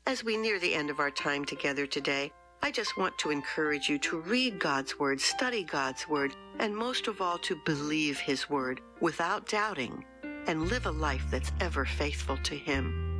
As we near the end of our time together today, I just want to encourage you to read God's Word, study God's Word, and most of all to believe His Word without doubting and live a life that's ever faithful to Him.